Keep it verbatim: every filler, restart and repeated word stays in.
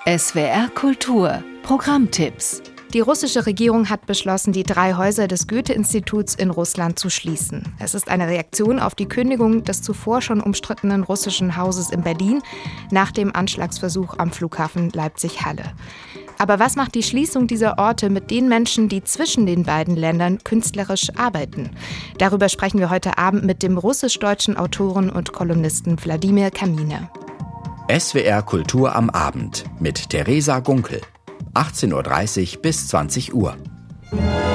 S W R Kultur Programmtipps. Die russische Regierung hat beschlossen, die drei Häuser des Goethe-Instituts in Russland zu schließen. Es ist eine Reaktion auf die Kündigung des zuvor schon umstrittenen russischen Hauses in Berlin nach dem Anschlagsversuch am Flughafen Leipzig-Halle. Aber was macht die Schließung dieser Orte mit den Menschen, die zwischen den beiden Ländern künstlerisch arbeiten? Darüber sprechen wir heute Abend mit dem russisch-deutschen Autoren und Kolumnisten Wladimir Kaminer. S W R Kultur am Abend mit Theresa Gunkel. achtzehn Uhr dreißig bis zwanzig Uhr.